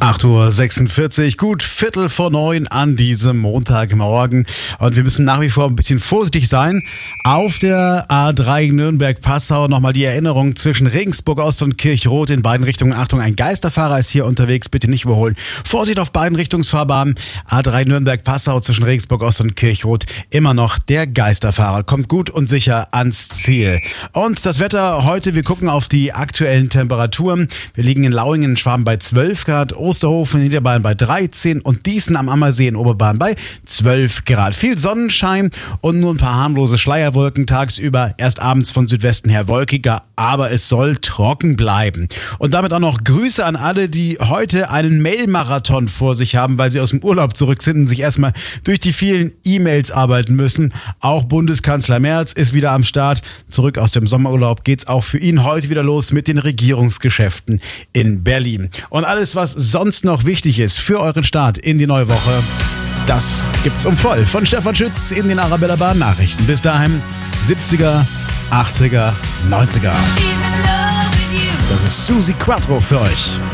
8:46 Uhr, gut Viertel vor 9 an diesem Montagmorgen. Und wir müssen nach wie vor ein bisschen vorsichtig sein. Auf der A3 Nürnberg-Passau nochmal die Erinnerung zwischen Regensburg Ost und Kirchroth in beiden Richtungen. Achtung, ein Geisterfahrer ist hier unterwegs, bitte nicht überholen. Vorsicht auf beiden Richtungsfahrbahnen. A3 Nürnberg-Passau zwischen Regensburg Ost und Kirchroth. Immer noch der Geisterfahrer. Kommt gut und sicher ans Ziel. Und das Wetter heute, wir gucken auf die aktuellen Temperaturen. Wir liegen in Lauingen in Schwaben bei 12 Grad. Osterhofen in Niederbayern bei 13 und Dießen am Ammersee in Oberbayern bei 12 Grad. Viel Sonnenschein und nur ein paar harmlose Schleierwolken tagsüber. Erst abends von Südwesten her wolkiger, aber es soll trocken bleiben. Und damit auch noch Grüße an alle, die heute einen Mail-Marathon vor sich haben, weil sie aus dem Urlaub zurück sind und sich erstmal durch die vielen E-Mails arbeiten müssen. Auch Bundeskanzler Merz ist wieder am Start. Zurück aus dem Sommerurlaub geht's auch für ihn heute wieder los mit den Regierungsgeschäften in Berlin. Und alles, was sonst noch wichtig ist für euren Start in die neue Woche, das gibt's voll von Stefan Schütz in den Arabella Bahn Nachrichten. Bis dahin 70er, 80er, 90er. Das ist Susi Quattro für euch.